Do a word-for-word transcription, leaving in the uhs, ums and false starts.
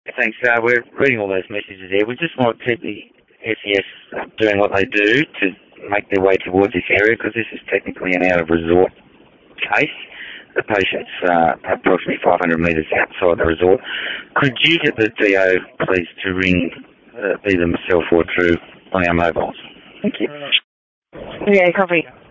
Thanks. Uh, we're reading all those messages there. We just want to keep the S E S doing what they do to make their way towards this area, because this is technically an out-of-resort case. The patient's uh, approximately five hundred metres outside the resort. Could you get the D O, please, to ring uh, either myself or Drew on our mobiles? Thank you. Yeah, copy.